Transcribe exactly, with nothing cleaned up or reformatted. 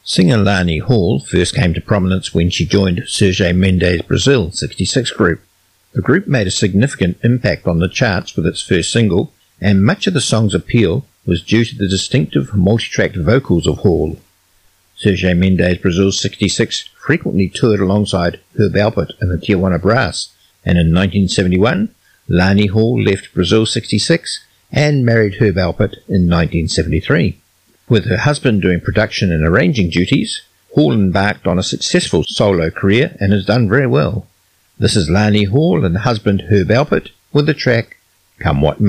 Singer Lani Hall first came to prominence when she joined Sergio Mendes' Brazil sixty-six group. The group made a significant impact on the charts with its first single, and much of the song's appeal was due to the distinctive multi-tracked vocals of Hall. Sergio Mendes' Brazil sixty-six frequently toured alongside Herb Alpert and the Tijuana Brass, and in nineteen seventy-one, Lani Hall left Brazil sixty-six and married Herb Alpert in nineteen seventy-three. With her husband doing production and arranging duties, Hall embarked on a successful solo career and has done very well. This is Lani Hall and husband Herb Alpert with the track Come What May.